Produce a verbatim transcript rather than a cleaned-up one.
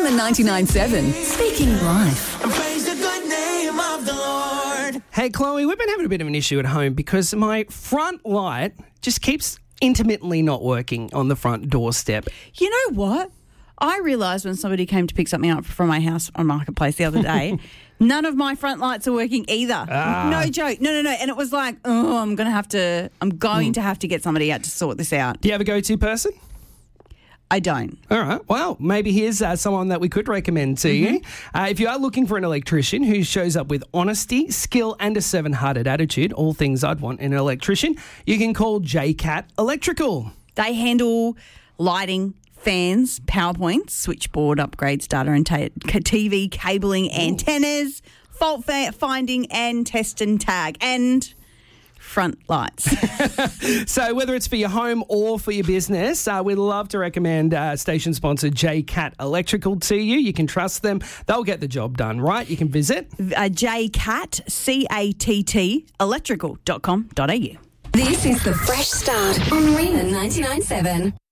Rhythm ninety-nine seven, speaking life. Praise the good name of the Lord. Hey, Chloe, we've been having a bit of an issue at home because my front light just keeps intermittently not working on the front doorstep. You know what? I realised when somebody came to pick something up from my house on Marketplace the other day, none of my front lights are working either. Ah. No joke. No, no, no. And it was like, oh, I'm going to have to, I'm going Mm. to have to get somebody out to sort this out. Do you have a go-to person? I don't. All right. Well, maybe here's uh, someone that we could recommend to Mm-hmm. you. Uh, if you are looking for an electrician who shows up with honesty, skill and a seven-hearted attitude, all things I'd want in an electrician, you can call J CAT Electrical. They handle lighting, fans, PowerPoints, switchboard upgrades, data and ta- T V cabling, antennas, fault fa- finding and test and tag, and front lights. So whether it's for your home or for your business, uh, we'd love to recommend uh, station sponsor J CAT Electrical to you. You can trust them. They'll get the job done, right? You can visit uh, J CAT, C A T T, electrical dot com dot a u. This is the Fresh Start on Rhythm ninety-nine seven.